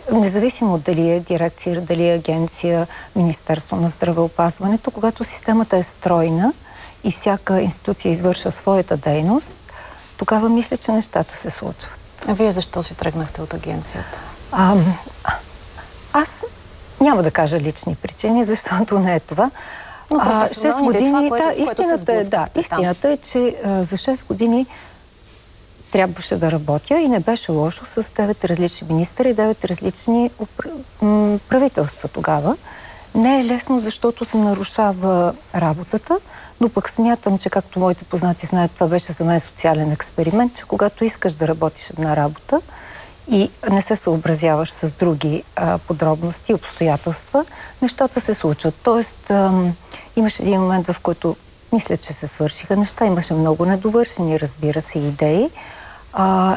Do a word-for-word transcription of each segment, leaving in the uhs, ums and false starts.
независимо дали е дирекция, дали е агенция, Министерство на здравеопазването, когато системата е стройна и всяка институция извършва своята дейност, тогава мисля, че нещата се случват. А вие защо си тръгнахте от агенцията? А, аз няма да кажа лични причини, защото не е това. Но професионалните години, това, което, да, истината, е, да, истината е, че а, за шест години трябваше да работя и не беше лошо с девет различни министри и девет различни правителства тогава. Не е лесно, защото се нарушава работата, но пък смятам, че както моите познати знаят, това беше за мен социален експеримент, че когато искаш да работиш една работа и не се съобразяваш с други а, подробности, обстоятелства, нещата се случват. Тоест, ам, имаше един момент, в който мисля, че се свършиха неща, имаше много недовършени, разбира се, идеи. А,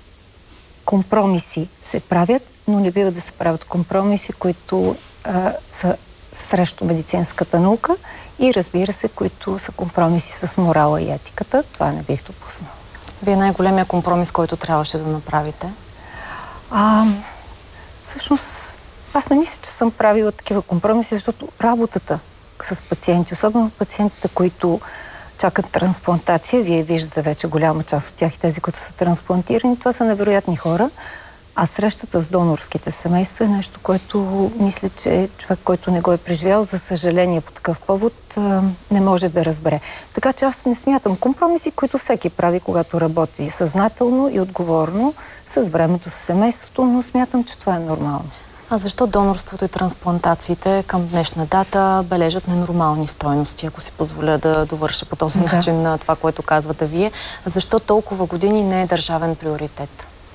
компромиси се правят, но не бива да се правят компромиси, които а, са срещу медицинската наука и, разбира се, които са компромиси с морала и етиката. Това не бих допуснал. Вие най-големия компромис, който трябваше да направите? А, всъщност, аз не мисля, че съм правила такива компромиси, защото работата с пациенти, особено пациентите, които чакат трансплантация, вие виждате вече голяма част от тях и тези, които са трансплантирани, това са невероятни хора. А срещата с донорските семейства е нещо, което мисля, че човек, който не го е преживял, за съжаление по такъв повод, не може да разбере. Така че аз не смятам компромиси, които всеки прави, когато работи съзнателно и отговорно с времето, с семейството, но смятам, че това е нормално. А защо донорството и трансплантациите към днешна дата бележат ненормални стойности, ако си позволя да довърша по този да. начин на това, което казвате вие? Защо толкова години не е държавен приоритет?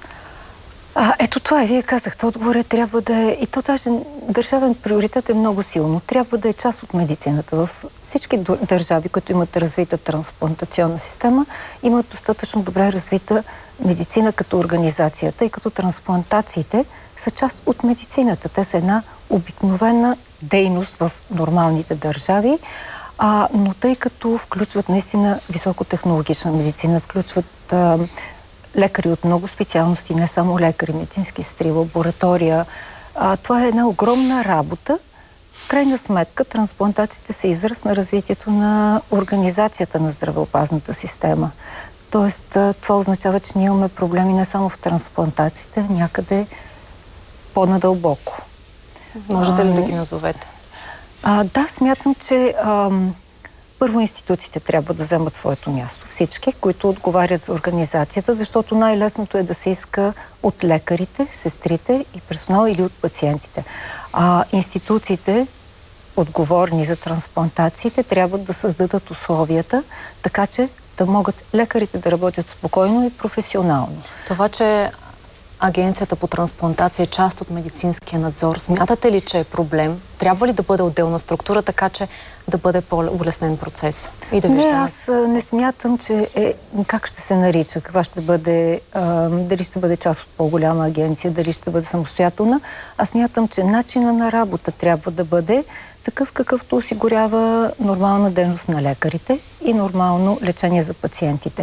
А, ето това, вие казахте, отговорът трябва да е, и то даже държавен приоритет е много силно. Трябва да е част от медицината. В всички държави, които имат развита трансплантационна система, имат достатъчно добре развита медицина като организация, тъй като трансплантациите са част от медицината. Те са една обикновена дейност в нормалните държави, а, но тъй като включват наистина високотехнологична медицина, включват а, лекари от много специалности, не само лекари, медицински сестри, лаборатория. А, това е една огромна работа. В крайна сметка, трансплантациите са израз на развитието на организацията на здравеопазната система. Тоест, това означава, че ние имаме проблеми не само в трансплантациите, някъде по-надълбоко. Можете ли да ги назовете? А, да, смятам, че а, първо институциите трябва да вземат своето място. Всички, които отговарят за организацията, защото най-лесното е да се иска от лекарите, сестрите и персонала или от пациентите. А институциите, отговорни за трансплантациите, трябва да създадат условията, така че да могат лекарите да работят спокойно и професионално. Това, че Агенцията по трансплантация е част от медицинския надзор, смятате ли, че е проблем? Трябва ли да бъде отделна структура, така че да бъде по-улеснен процес? И да не, виждаме... аз не смятам, че е... Как ще се нарича? Каква ще бъде... А, дали ще бъде част от по-голяма агенция, дали ще бъде самостоятелна? Аз смятам, че начина на работа трябва да бъде такъв, какъвто осигурява нормална дейност на лекарите и нормално лечение за пациентите.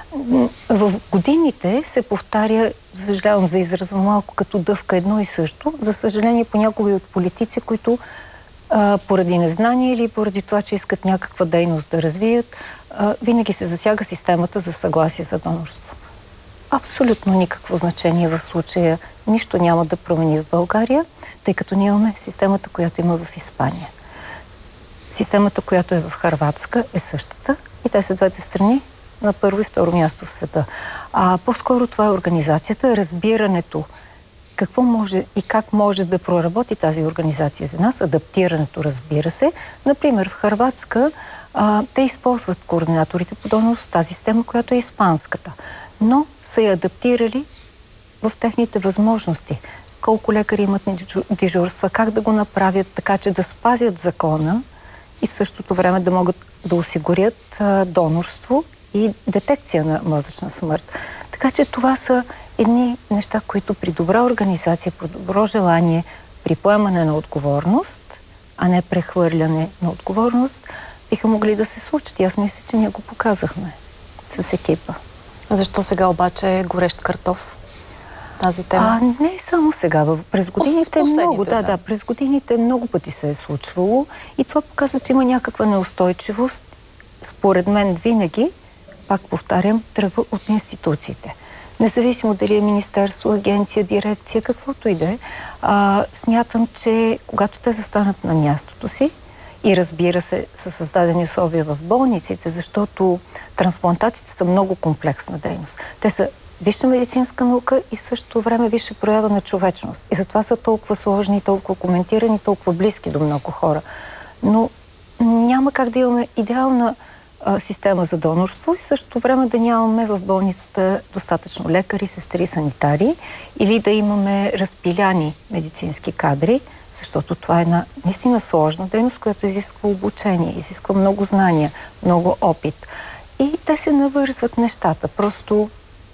В годините се повтаря, съжалявам за израза, малко като дъвка едно и също. За съжаление, понякога и от политици, които а, поради незнание или поради това, че искат някаква дейност да развият, а, винаги се засяга системата за съгласие за донорство. Абсолютно никакво значение в случая. Нищо няма да промени в България, тъй като ние имаме системата, която има в Испания. Системата, която е в Хърватска, е същата и те са двете страни на първо и второ място в света. А по-скоро това е организацията, разбирането какво може и как може да проработи тази организация за нас, адаптирането, разбира се. Например, в Хърватска а, те използват координаторите по донорство, тази система, която е испанската, но са я адаптирали в техните възможности. Колко лекари имат дежурства, как да го направят така, че да спазят закона и в същото време да могат да осигурят а, донорство и детекция на мозъчна смърт. Така че това са едни неща, които при добра организация, при добро желание, при поемане на отговорност, а не прехвърляне на отговорност, биха могли да се случат. И аз мисля, че ние го показахме с екипа. Защо сега обаче е горещ картоф тази тема? А, не само сега. През годините много, да, да, да, през годините много пъти се е случвало и това показва, че има някаква неустойчивост. Според мен винаги, пак повтарям, тръгва от институциите. Независимо дали е министерство, агенция, дирекция, каквото и да е, смятам, че когато те застанат на мястото си, и разбира се, са създадени условия в болниците, защото трансплантациите са много комплексна дейност. Те са висша медицинска наука и в същото време висша проява на човечност. И затова са толкова сложни, толкова коментирани, толкова близки до много хора. Но няма как да имаме идеална а, система за донорство и в същото време да нямаме в болницата достатъчно лекари, сестри, санитари или да имаме разпиляни медицински кадри, защото това е една наистина сложна дейност, която изисква обучение, изисква много знания, много опит. И те се навързват нещата. Просто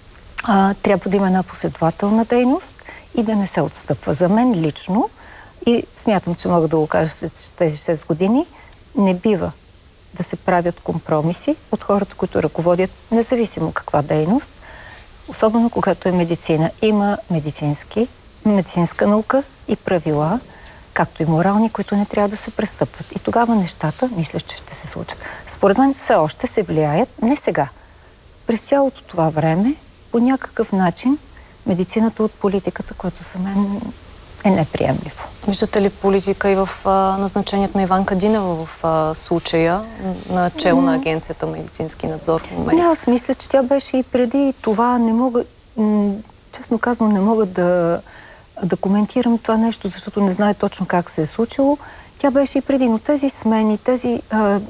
а, трябва да има една последователна дейност и да не се отстъпва. За мен лично, и смятам, че мога да го кажа след тези шест години, не бива да се правят компромиси от хората, които ръководят, независимо каква дейност, особено когато е медицина. Има медицински, медицинска наука и правила, както и морални, които не трябва да се престъпват. И тогава нещата, мисля, че ще се случат. Според мен все още се влияят, не сега. През цялото това време, по някакъв начин, медицината от политиката, което за мен е неприемливо. Виждате ли политика и в а, назначението на Иванка Динева в а, случая на чело на агенцията медицински надзор в момента? Не, аз мисля, че тя беше и преди това. Не мога, честно казвам, не мога да да коментирам това нещо, защото не знае точно как се е случило. Тя беше и преди, но тези смени, тези а,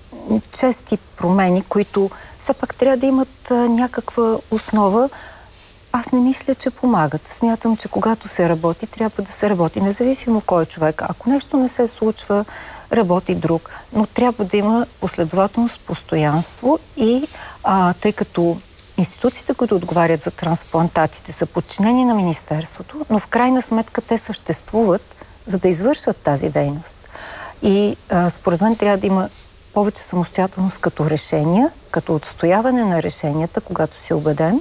чести промени, които все пак трябва да имат а, някаква основа, аз не мисля, че помагат. Смятам, че когато се работи, трябва да се работи, независимо кой е човек. Ако нещо не се случва, работи друг. Но трябва да има последователност, постоянство и а, тъй като институциите, които отговарят за трансплантациите, са подчинени на Министерството, но в крайна сметка те съществуват, за да извършват тази дейност. И а, според мен трябва да има повече самостоятелност като решения, като отстояване на решенията, когато си убеден,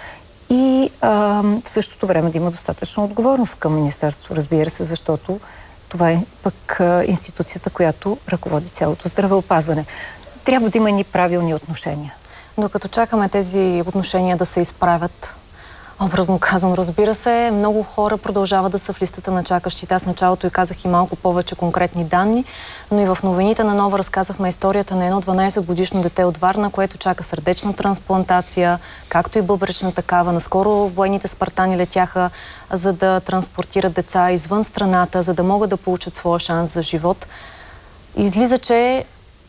и а, в същото време да има достатъчно отговорност към Министерството, разбира се, защото това е пък а, институцията, която ръководи цялото здравеопазване. Трябва да има и правилни отношения. Докато чакаме тези отношения да се изправят, образно казано, разбира се, много хора продължават да са в листата на чакащите. Аз началото и казах и малко повече конкретни данни, но и в новините на Нова разказахме историята на едно дванайсетгодишно дете от Варна, което чака сърдечна трансплантация, както и бъбречна такава. Наскоро военните спартани летяха, за да транспортират деца извън страната, за да могат да получат своя шанс за живот. Излиза, че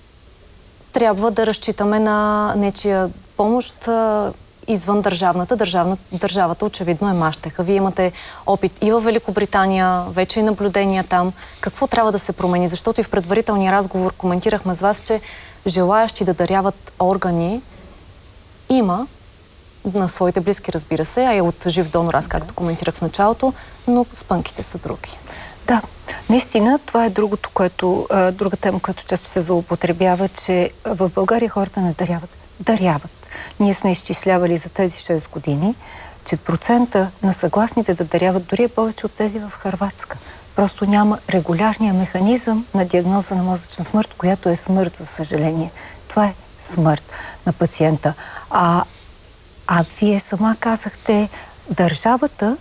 трябва да разчитаме на нечия помощ а, извън държавната. Държавна, държавата очевидно е мащеха. Вие имате опит и в Великобритания, вече и наблюдения там. Какво трябва да се промени? Защото и в предварителния разговор коментирахме с вас, че желаящи да даряват органи има на своите близки, разбира се, а и от жив донор, аз както коментирах в началото, но спънките са други. Да, наистина това е другото, което, а, друга тема, която често се злоупотребява, че в България хората не даряват. Даряват. Ние сме изчислявали за тези шест години, че процента на съгласните да даряват дори е повече от тези в Хърватска. Просто няма регулярния механизъм на диагноза на мозъчна смърт, която е смърт, за съжаление. Това е смърт на пациента. А, а вие сама казахте, държавата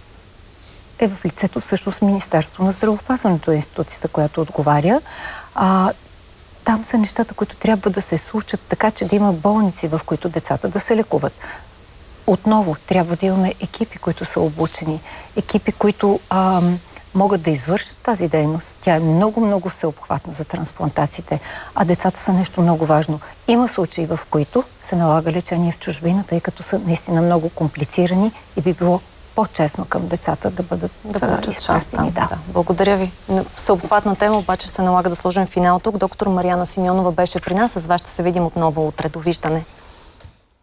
е в лицето всъщност Министерство на здравеопазването, институцията, която отговаря. А, там са нещата, които трябва да се случат така, че да има болници, в които децата да се лекуват. Отново, трябва да имаме екипи, които са обучени, екипи, които а, могат да извършат тази дейност. Тя е много-много всеобхватна за трансплантациите, а децата са нещо много важно. Има случаи, в които се налага лечение в чужбина, тъй като са наистина много комплицирани и би било по-честно към децата да бъдат да получат шанс. Да. Да. Да. Благодаря ви. Всеобхватна тема, обаче се налага да сложим финал тук. Доктор Мариана Симеонова беше при нас. С вас ще се видим отново утре. Довиждане.